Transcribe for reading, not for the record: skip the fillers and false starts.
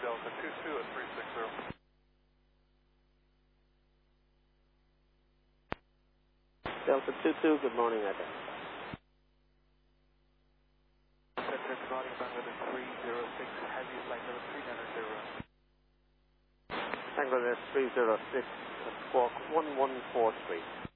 Delta 22 at 360. Delta 22, good morning, Adam. Center, good morning, Bangladesh 306, heavy flight level 390. Bangladesh 306, squawk 1143.